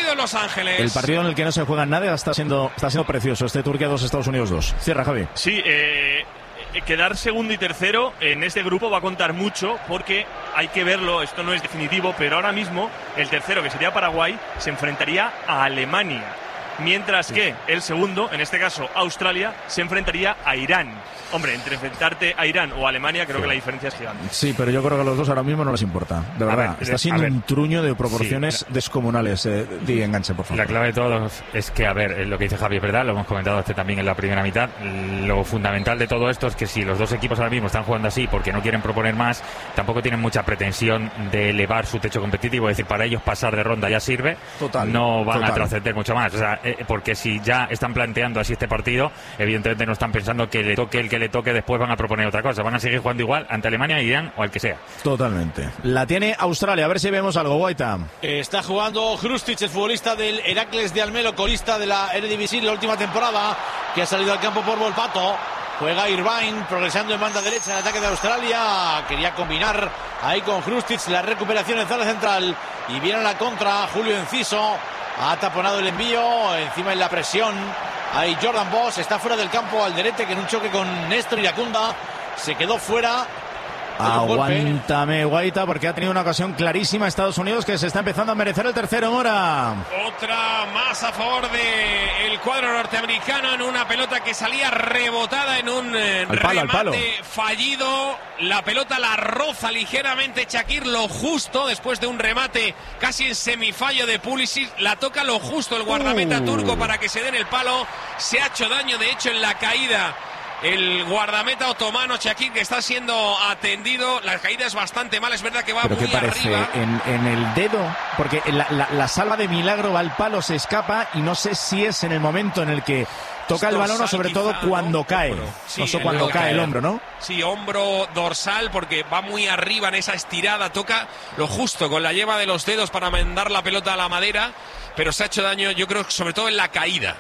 partido en Los Ángeles. El partido en el que no se juega nada está siendo precioso. Turquía 2, Estados Unidos 2. Cierra, Javi. Sí, quedar segundo y tercero en este grupo va a contar mucho, porque hay que verlo, esto no es definitivo, pero ahora mismo el tercero, que sería Paraguay, se enfrentaría a Alemania, mientras que el segundo, en este caso Australia, se enfrentaría a Irán. Hombre, entre enfrentarte a Irán o a Alemania, creo que la diferencia es gigante. Sí, pero yo creo que a los dos ahora mismo no les importa. De verdad, está siendo un truño de proporciones descomunales. Di enganche, por favor. La clave de todo es que, lo que dice Javi es verdad, lo hemos comentado también en la primera mitad. Lo fundamental de todo esto es que si los dos equipos ahora mismo están jugando así porque no quieren proponer más, tampoco tienen mucha pretensión de elevar su techo competitivo. Es decir, para ellos pasar de ronda ya sirve. No van a trascender mucho más. O sea, porque si ya están planteando así este partido, evidentemente no están pensando que le toque el que le toque, después van a proponer otra cosa. Van a seguir jugando igual ante Alemania, Irán o al que sea. Totalmente. La tiene Australia. A ver si vemos algo, Guaita. Está jugando Hrustic, el futbolista del Heracles de Almelo, colista de la Eredivisie la última temporada, que ha salido al campo por Volpato. Juega Irvine, progresando en banda derecha en el ataque de Australia. Quería combinar ahí con Hrustic la recuperación en zona central. Y viene a la contra Julio Enciso. Ha taponado el envío, encima en la presión. Ahí Jordan Boss está fuera del campo. Alderete, que en un choque con Néstor Iracunda se quedó fuera. Aguántame, Guaita, porque ha tenido una ocasión clarísima Estados Unidos, que se está empezando a merecer el tercero, Mora. Otra más a favor del cuadro norteamericano, en una pelota que salía rebotada en un remate fallido. La pelota la roza ligeramente Shakir, lo justo, después de un remate casi en semifallo de Pulisic. La toca lo justo el guardameta turco para que se den el palo. Se ha hecho daño, de hecho, en la caída el guardameta otomano Shakir, que está siendo atendido. La caída es bastante mala, es verdad que va muy arriba. ¿Pero qué parece? En el dedo, porque la salva de milagro va al palo, se escapa, y no sé si es en el momento en el que toca el balón o sobre todo cuando cae. Sí, cuando cae el hombro, ¿no? Sí, hombro dorsal, porque va muy arriba en esa estirada, toca lo justo con la yema de los dedos para mandar la pelota a la madera, pero se ha hecho daño, yo creo, sobre todo en la caída.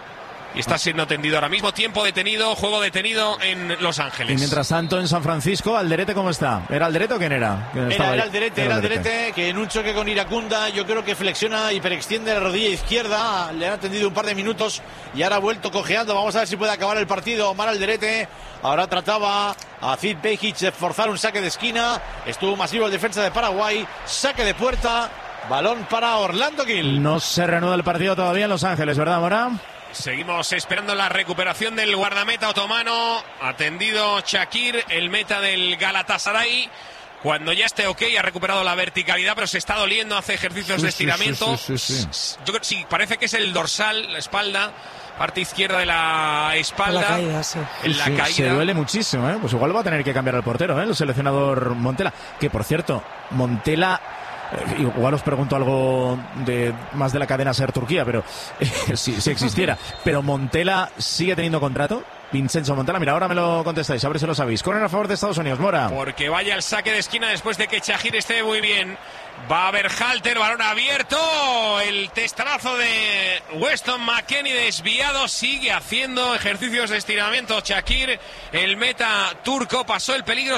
Y está siendo atendido ahora mismo. Tiempo detenido, juego detenido en Los Ángeles. Y mientras tanto en San Francisco, Alderete, ¿cómo está? ¿Era Alderete o quién era? Era Alderete, que en un choque con Iracunda yo creo que flexiona, hiperextiende la rodilla izquierda. Le han atendido un par de minutos y ahora ha vuelto cojeando. Vamos a ver si puede acabar el partido. Omar Alderete ahora trataba a Zid Behic de forzar un saque de esquina. Estuvo masivo el defensa de Paraguay. Saque de puerta. Balón para Orlando Gil. No se reanuda el partido todavía en Los Ángeles, ¿verdad, Mora? Seguimos esperando la recuperación del guardameta otomano. Atendido Shakir, el meta del Galatasaray. Cuando ya esté ok, ha recuperado la verticalidad, pero se está doliendo, hace ejercicios de estiramiento. Yo creo, sí, parece que es el dorsal, la espalda, parte izquierda de la espalda. La caída, sí. En la caída. Se duele muchísimo, ¿eh? Pues igual va a tener que cambiar al portero, el seleccionador Montela. Que, por cierto, Montela... Igual os pregunto algo más de la cadena SER Turquía, pero si existiera. Pero Montela sigue teniendo contrato. Vincenzo Montela, mira, ahora me lo contestáis, a ver si lo sabéis. Corren a favor de Estados Unidos, Mora. Porque vaya el saque de esquina después de que Shakir esté muy bien. Va a haber Halter, balón abierto. El testazo de Weston McKennie desviado. Sigue haciendo ejercicios de estiramiento Shakir. El meta turco pasó el peligro.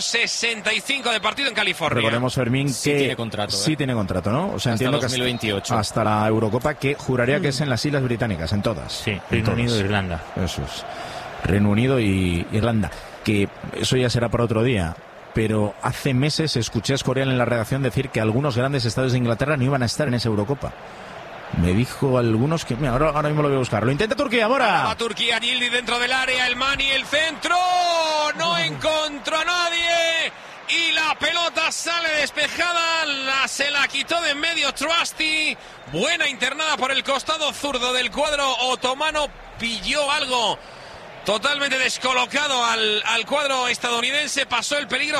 65 de partido en California. Recordemos, Fermín, sí que tiene contrato, sí tiene contrato, ¿no? O sea, hasta entiendo 2028. Que hasta la Eurocopa, que juraría que es en las Islas Británicas, en todas. Sí, Reino Unido e Irlanda. Eso es. Reino Unido y Irlanda. Que eso ya será para otro día. Pero hace meses escuché a Escorial en la redacción decir que algunos grandes estadios de Inglaterra no iban a estar en esa Eurocopa. Me dijo algunos que... Mira, ahora mismo lo voy a buscar. Lo intenta Turquía, Mora. Va Turquía, Yildiz dentro del área, el Mani, el centro. No encontró a nadie. Y la pelota sale despejada. Se la quitó de en medio Trusty. Buena internada por el costado zurdo del cuadro otomano. Pilló algo totalmente descolocado al cuadro estadounidense. Pasó el peligro.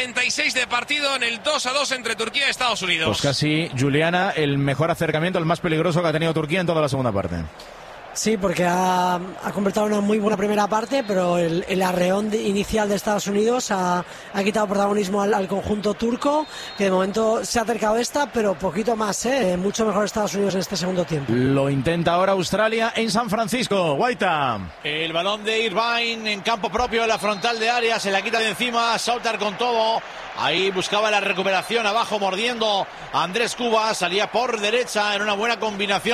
66 de partido en el 2-2 entre Turquía y Estados Unidos. Pues casi, Juliana, el mejor acercamiento, el más peligroso que ha tenido Turquía en toda la segunda parte. Sí, porque ha completado una muy buena primera parte, pero el arreón inicial de Estados Unidos ha quitado protagonismo al conjunto turco, que de momento se ha acercado pero poquito más, mucho mejor Estados Unidos en este segundo tiempo. Lo intenta ahora Australia en San Francisco. Guaita. El balón de Irvine en campo propio, en la frontal de área, se la quita de encima, Sauter con todo. Ahí buscaba la recuperación, abajo mordiendo a Andrés Cubas, salía por derecha en una buena combinación.